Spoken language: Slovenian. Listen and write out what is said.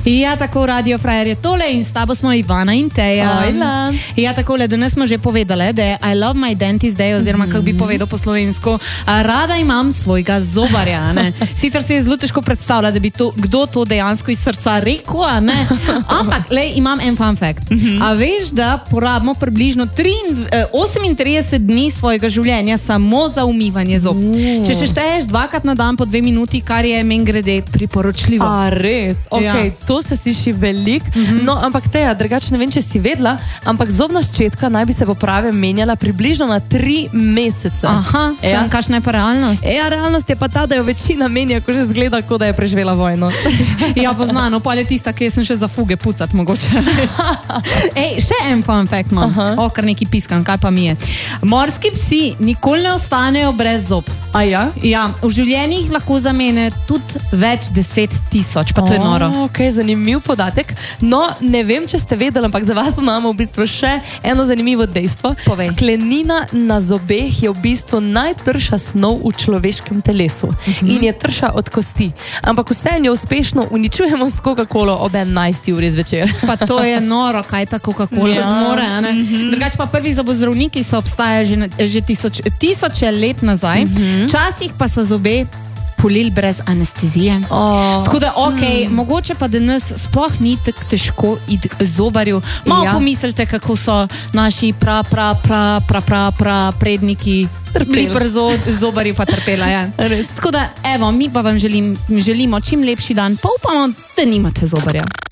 Ja, tako Radio Frajer je tole in s tabo smo Ivana in Teja. Ojla. Ja, takole, danes smo že povedali, da je I love my dentist day, oziroma kako bi povedal po slovensko, rada imam svojega zobarja, ne. Sicer se je zelo težko predstavljati, da bi kdo to dejansko iz srca rekel, ne. Ampak, lej, imam en fun fact. A veš, da porabimo približno 38 dni svojega življenja samo za umivanje zob. Če še šteješ dvakrat na dan po 2 minuti, kar je meni grede priporočljivo. A res? Ok, Ja. to se sliši veliko, no, ampak Teja, drugače ne vem, če si vedela, ampak zobna ščetka naj bi se po pravem menjala približno na 3 mesece. Aha, Ja. kakšna je pa realnost? Ja, realnost je pa ta, da jo večina menja, ko že zgleda, kot da je preživela vojno. Ja, poznano, pol je tista, ki sem še za fuge pucat mogoče. Ej, še en fun fact imam. Kar neki piskam, kaj pa mi je. Morski psi nikoli ne ostanejo brez zob. A ja? Ja, v življenjih lahko zamene tudi več 10 000, pa to je noro. Ok, zanimiv podatek. No, ne vem, če ste vedeli, ampak za vas imamo v bistvu še eno zanimivo dejstvo. Povej. Sklenina na zobeh je v bistvu najtrša snov v človeškem telesu in je trša od kosti. Ampak vseeno jo uspešno uničujemo s Coca-Colo ob 11. uri zvečer. Pa to je noro, kaj ta Coca-Cola zmore, a ne? Drugače pa prvi zobozdravniki so obstajali že tisoče let nazaj. Včasih pa so zobe polili brez anestezije. Tako da, ok, mogoče pa danes sploh ni tako težko iti k zobarju. Malo pomislite, kako so naši predniki trpeli pri zobarju, pa trpela, ja. Tako da, evo, mi pa vam želimo čim lepši dan, pa upamo, da nimate zobarja.